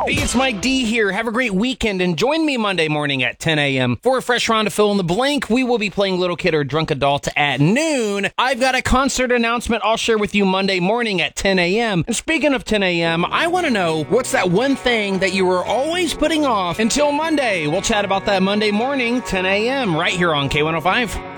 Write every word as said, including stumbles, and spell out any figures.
Hey, it's Mike D here. Have a great weekend and join me Monday morning at ten a.m. for a fresh round of Fill in the Blank. We will be playing Little Kid or Drunk Adult at noon. I've got a concert announcement I'll share with you Monday morning at ten a.m. And speaking of ten a.m., I want to know what's that one thing that you were always putting off until Monday. We'll chat about that Monday morning, ten a.m. right here on K one oh five.